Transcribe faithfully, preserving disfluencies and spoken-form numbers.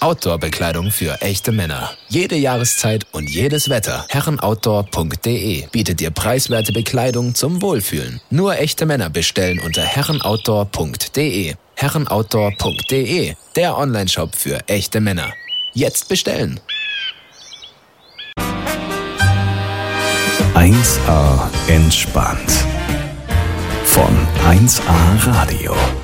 Outdoor-Bekleidung für echte Männer. Jede Jahreszeit und jedes Wetter. herrenoutdoor punkt de bietet dir preiswerte Bekleidung zum Wohlfühlen. Nur echte Männer bestellen unter herrenoutdoor punkt de. herrenoutdoor punkt de, der Onlineshop für echte Männer. Jetzt bestellen! eins A entspannt. Von eins A Radio.